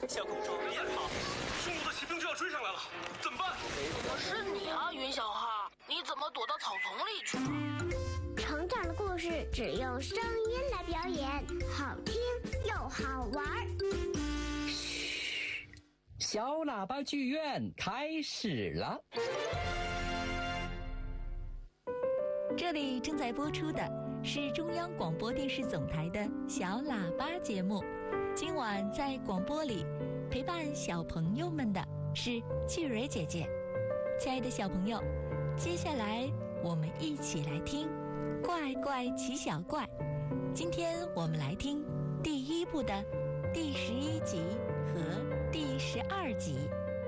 小公主别跑， 匈奴的骑兵就要追上来了，怎么办？ 是你啊，云小孩，你怎么躲到草丛里去了？ 成长的故事只用声音来表演，好听又好玩。 嘘，小喇叭剧院开始了。 这里正在播出的是中央广播电视总台的小喇叭节目。今晚在广播里陪伴小朋友们的是趣蕊姐姐。亲爱的小朋友，接下来我们一起来听《怪怪奇小怪》。今天我们来听第一部的第11集和第12集。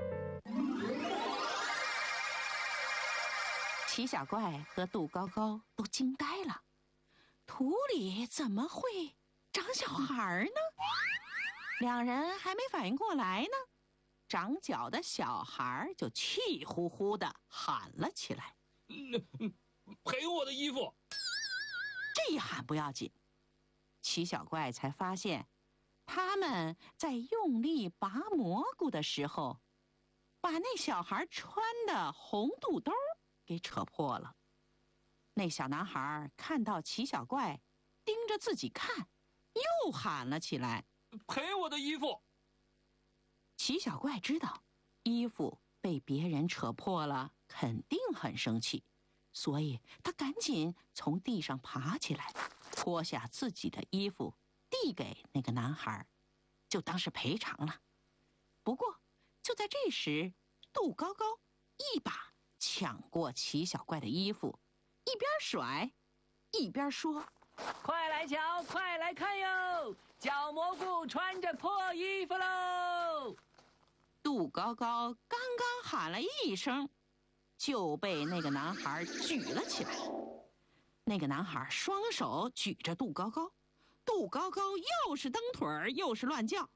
奇小怪和杜高高都惊呆了，土里怎么会长小孩呢？两人还没反应过来呢，长脚的小孩就气呼呼地喊了起来： 赔我的衣服！ 这一喊不要紧，奇小怪才发现他们在用力拔蘑菇的时候，把那小孩穿的红肚兜给扯破了。那小男孩看到奇小怪盯着自己看，又喊了起来： 赔我的衣服！ 奇小怪知道衣服被别人扯破了肯定很生气，所以他赶紧从地上爬起来，脱下自己的衣服递给那个男孩，就当是赔偿了。不过就在这时，杜高高一把抢过奇小怪的衣服，一边甩一边说： 快来瞧，快来看哟！小蘑菇穿着破衣服喽！ 杜高高刚刚喊了一声，就被那个男孩举了起来。那个男孩双手举着杜高高，杜高高又是蹬腿又是乱叫，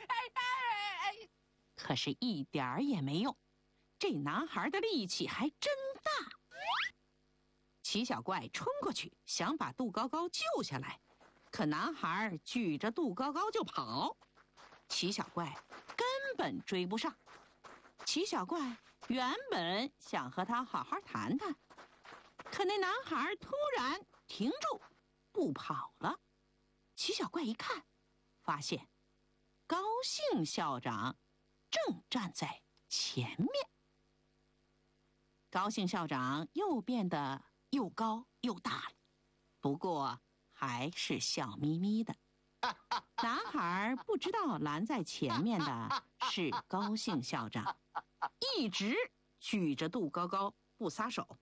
可是一点儿也没用，这男孩的力气还真大。奇小怪冲过去想把杜高高救下来，可男孩举着杜高高就跑，奇小怪根本追不上。奇小怪原本想和他好好谈谈，可那男孩突然停住不跑了。奇小怪一看，发现高兴校长正站在前面。高兴校长又变得又高又大了，不过还是笑眯眯的。男孩不知道拦在前面的是高兴校长，一直举着杜高高不撒手。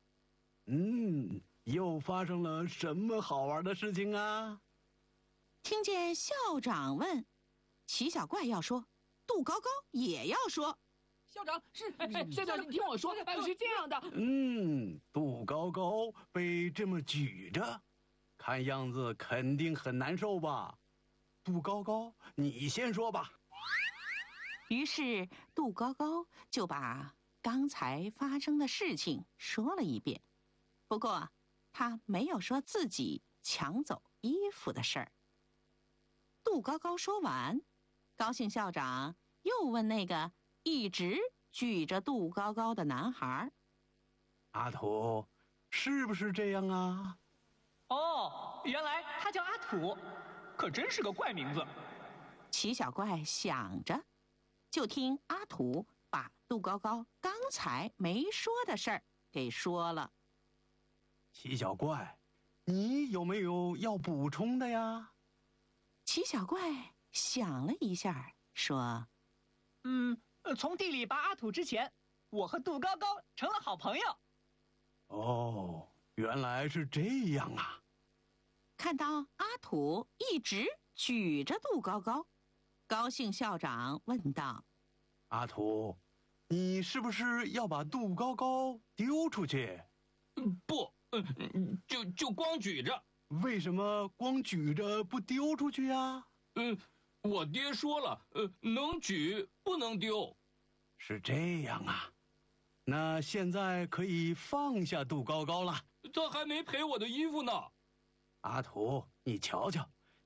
又发生了什么好玩的事情啊？ 听见校长问，奇小怪要说，杜高高也要说。 校长校长，你听我说，是这样的。 杜高高被这么举着，看样子肯定很难受吧？杜高高，你先说吧。 于是杜高高就把刚才发生的事情说了一遍，不过他没有说自己抢走衣服的事儿。杜高高说完，高兴校长又问那个一直举着杜高高的男孩： 阿土，是不是这样啊？ 哦，原来他叫阿土，可真是个怪名字。 奇小怪想着，就听阿土把杜高高刚才没说的事儿给说了。 奇小怪，你有没有要补充的呀？ 奇小怪想了一下，说： 从地里拔阿土之前，我和杜高高成了好朋友。 哦，原来是这样啊！ 看到阿土一直举着杜高高，高兴校长问道： 阿土，你是不是要把杜高高丢出去？ 不，就光举着。 为什么光举着不丢出去呀？ 我爹说了，能举不能丢。 是这样啊，那现在可以放下杜高高了。 他还没赔我的衣服呢。 阿土，你瞧瞧，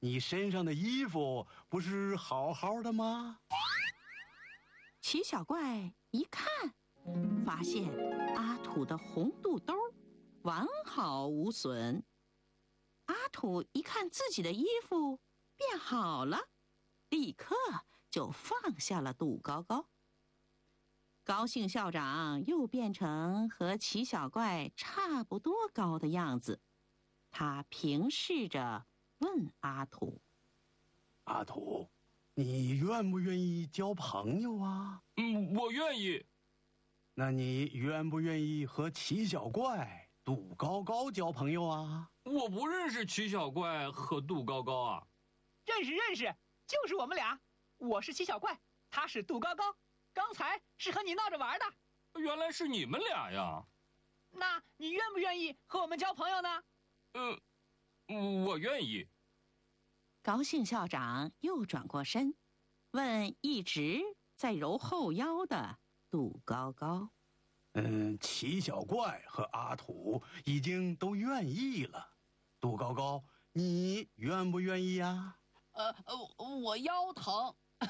你身上的衣服不是好好的吗？ 齐小怪一看，发现阿土的红肚兜完好无损。阿土一看自己的衣服变好了，立刻就放下了杜高高。高兴校长又变成和齐小怪差不多高的样子，他平视着问阿土：“ 阿土，你愿不愿意交朋友啊？”“ 我愿意。”“ 那你愿不愿意和齐小怪、杜高高交朋友啊？”“ 我不认识齐小怪和杜高高啊。”“ 认识，就是我们俩。我是齐小怪，他是杜高高。刚才是和你闹着玩的。”“ 原来是你们俩呀。”“ 那你愿不愿意和我们交朋友呢？”“ 我愿意。” 高兴校长又转过身，问一直在揉后腰的杜高高：“ 齐小怪和阿土已经都愿意了，杜高高，你愿不愿意呀？”“ 我腰疼。”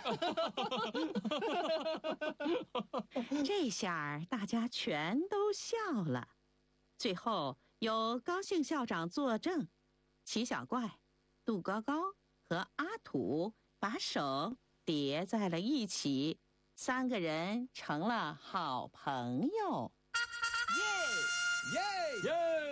这下大家全都笑了。最后由高兴校长作证，齐小怪、杜高高和阿土把手叠在了一起，3个人成了好朋友。 耶！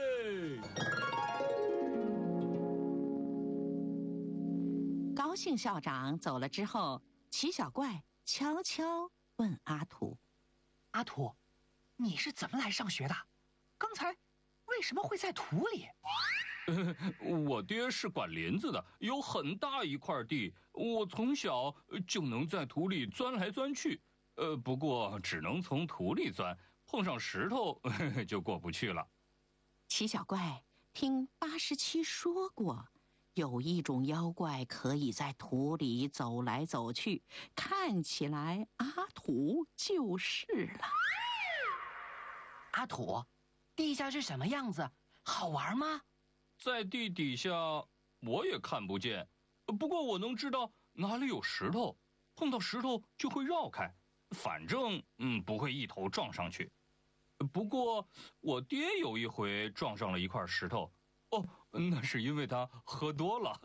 高兴校长走了之后，齐小怪悄悄问阿土：“ 阿土，你是怎么来上学的？刚才为什么会在土里？”“ 我爹是管林子的，有很大一块地，我从小就能在土里钻来钻去。不过只能从土里钻，碰上石头就过不去了。” 齐小怪听87说过，有一种妖怪可以在土里走来走去，看起来阿土就是了。 “阿土，地下是什么样子？好玩吗？”“ 在地底下我也看不见，不过我能知道哪里有石头，碰到石头就会绕开，反正不会一头撞上去。不过我爹有一回撞上了一块石头，那是因为他喝多了。”“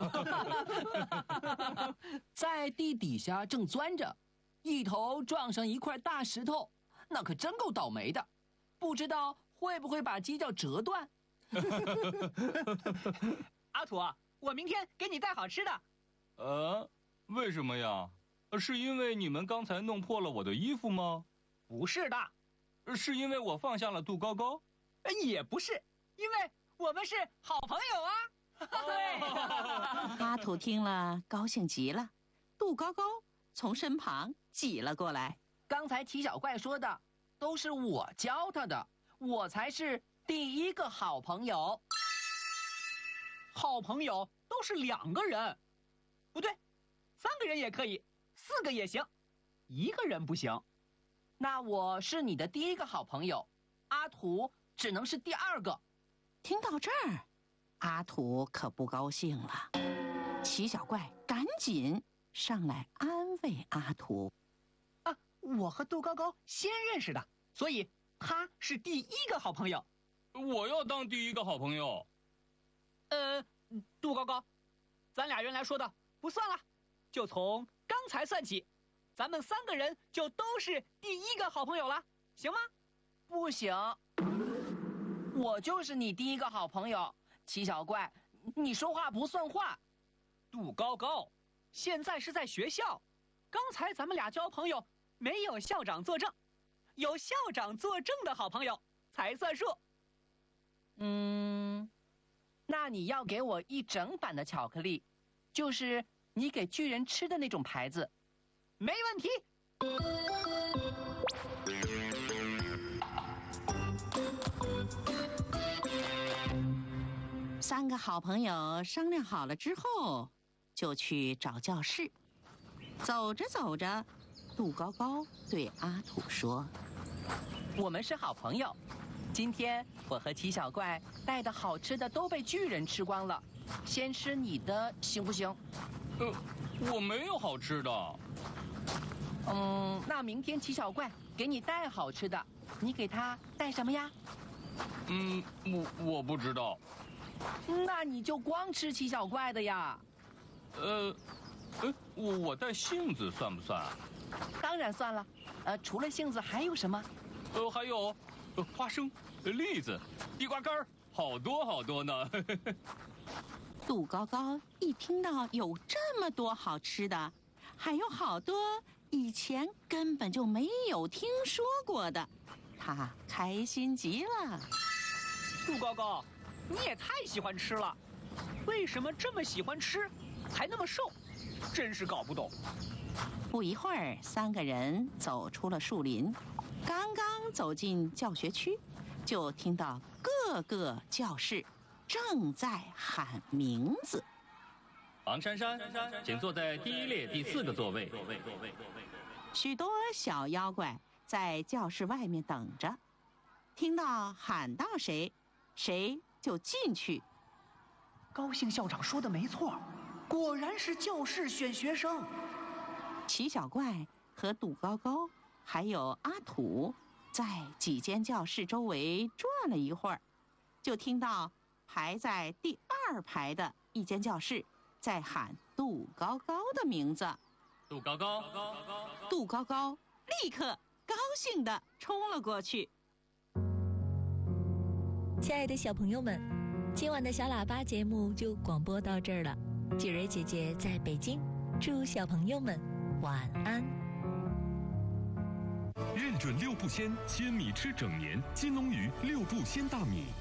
在地底下正钻着，一头撞上一块大石头，那可真够倒霉的，不知道会不会把犄角折断。”“阿土，我明天给你带好吃的。”“ 为什么呀？是因为你们刚才弄破了我的衣服吗？”“ 不是的。”“ 是因为我放下了杜高高？”“ 也不是，因为我们是好朋友啊。”“对。” 阿土听了高兴极了，杜高高从身旁挤了过来：“ 刚才齐小怪说的都是我教他的，我才是第一个好朋友。好朋友都是2个人，不对，3个人也可以，4个也行，1个人不行。那我是你的第一个好朋友，阿土只能是第2个。” 听到这儿，阿土可不高兴了。齐小怪赶紧上来安慰阿土：“ 我和杜高高先认识的，所以他是第1个好朋友。”“ 我要当第1个好朋友。”“ 杜高高，咱俩原来说的不算了，就从刚才算起，咱们3个人就都是第1个好朋友了，行吗？”“不行，我就是你第1个好朋友。齐小怪，你说话不算话。”“杜高高，现在是在学校，刚才咱们俩交朋友没有校长作证，有校长作证的好朋友才算数。”“那你要给我1整板的巧克力，就是你给巨人吃的那种牌子。”“没问题。” 3个好朋友商量好了之后，就去找教室。走着走着，杜高高对阿土说：“ 我们是好朋友， 今天我和奇小怪带的好吃的都被巨人吃光了，先吃你的行不行？ 我没有好吃的。 那明天奇小怪给你带好吃的，你给他带什么呀？ 我不知道。 那你就光吃奇小怪的呀。 我带杏子算不算啊？ 当然算了。除了杏子还有什么？ 还有花生、栗子、地瓜干儿，好多好多呢。 杜高高一听到有这么多好吃的，还有好多以前根本就没有听说过的，他开心极了。 杜高高，你也太喜欢吃了，为什么这么喜欢吃，还那么瘦？真是搞不懂。 不一会儿，3个人走出了树林，刚刚走进教学区，就听到各个教室正在喊名字。 王珊珊，请坐在第1列第4个座位。 许多小妖怪在教室外面等着，听到喊到谁，谁就进去。 高兴校长说的没错，果然是教室选学生。 奇小怪和杜高高还有阿土在几间教室周围转了一会儿，就听到排在第2排的一间教室在喊杜高高的名字。 杜高高， 杜高高立刻高兴地冲了过去。 亲爱的小朋友们，今晚的小喇叭节目就广播到这儿了。季蕊姐姐在北京，祝小朋友们晚安。 认准6步鲜，千米吃整年，金龙鱼6步鲜大米。